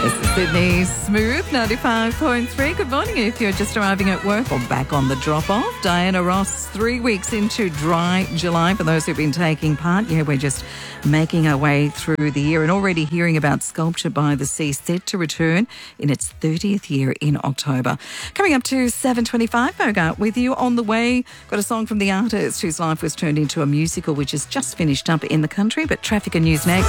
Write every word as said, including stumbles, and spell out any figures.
This is Sydney Smooth ninety-five point three. Good morning if you're just arriving at work or back on the drop-off. Diana Ross, three weeks into dry July. For those who've been taking part, yeah, we're just making our way through the year and already hearing about Sculpture by the Sea set to return in its thirtieth year in October. Coming up to seven twenty-five, Bogart with you on the way. Got a song from the artist whose life was turned into a musical which has just finished up in the country, but traffic and news next.